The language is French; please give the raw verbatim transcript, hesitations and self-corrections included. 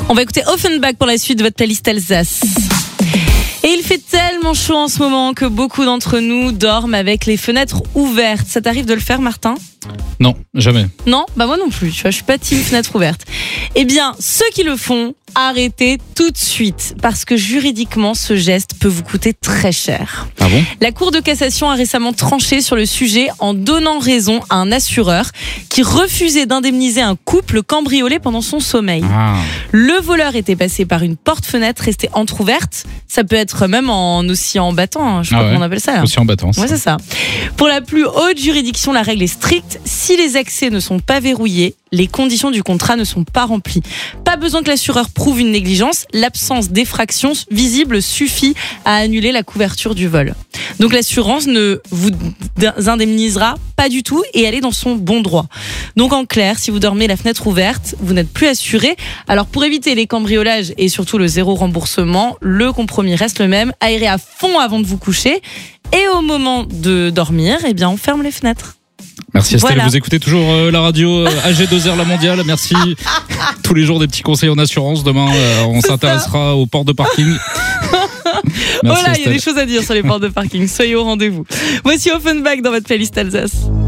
On va écouter Offenbach pour la suite de votre playlist Alsace. Et il fait tellement chaud en ce moment que beaucoup d'entre nous dorment avec les fenêtres ouvertes. Ça t'arrive de le faire, Martin ? Non, jamais. Non, bah moi non plus, tu vois, je suis pas team fenêtre ouverte. Eh bien, ceux qui le font, arrêtez tout de suite, parce que juridiquement, ce geste peut vous coûter très cher. Ah bon ? La Cour de cassation a récemment tranché sur le sujet en donnant raison à un assureur qui refusait d'indemniser un couple cambriolé pendant son sommeil. Ah. Le voleur était passé par une porte-fenêtre restée entrouverte. Ça peut être même en oscillant en battant, hein, je crois Ah ouais. qu'on appelle ça. Là. Aussi en battant. Ouais, c'est ça. Pour la plus haute juridiction, la règle est stricte. Si les accès ne sont pas verrouillés, les conditions du contrat ne sont pas remplies. Pas besoin que l'assureur prouve une négligence. L'absence d'effraction visible suffit à annuler la couverture du vol. Donc l'assurance ne vous indemnisera pas du tout et elle est dans son bon droit. Donc en clair, si vous dormez la fenêtre ouverte, vous n'êtes plus assuré. Alors pour éviter les cambriolages et surtout le zéro remboursement, le compromis reste le même. Aérez à fond avant de vous coucher et au moment de dormir, eh bien on ferme les fenêtres. Merci Estelle, Voilà. vous écoutez toujours euh, la radio euh, A G deux R La Mondiale, merci. Tous les jours des petits conseils en assurance, demain euh, on C'est s'intéressera aux portes de parking. Merci Voilà, il y a Estelle. des choses à dire sur les portes de parking, soyez au rendez-vous. Voici Offenbach dans votre playlist Alsace.